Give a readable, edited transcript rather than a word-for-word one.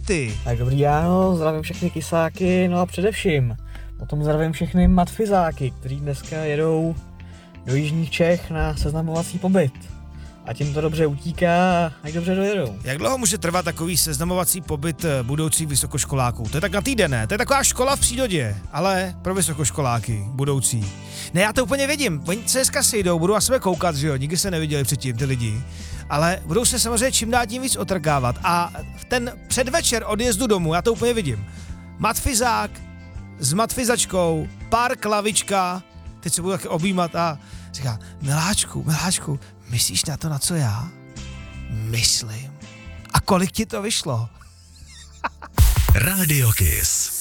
ty. Tak dobrý ráno, zdravím všechny kysáky, no a především potom zdravím všechny matfizáky, kteří dneska jedou do jižních Čech na seznamovací pobyt. A tím to dobře utíká, ať dobře dojedou. Jak dlouho může trvat takový seznamovací pobyt budoucích vysokoškoláků? To je tak na týden, ne? To je taková škola v přírodě, ale pro vysokoškoláky budoucí. Ne, já to úplně vidím. Oni se dneska sejdou, budou na sebe koukat, že jo? Nikdy se neviděli předtím ty lidi. Ale budou se samozřejmě čím dál tím víc otrkávat. A v ten předvečer odjezdu domů, já to úplně vidím. Matfizák s matfizačkou, pár klavička, teď se budou taky objímat a říká, miláčku, myslíš na to, na co já? Myslím. A kolik ti to vyšlo? Radio Kiss.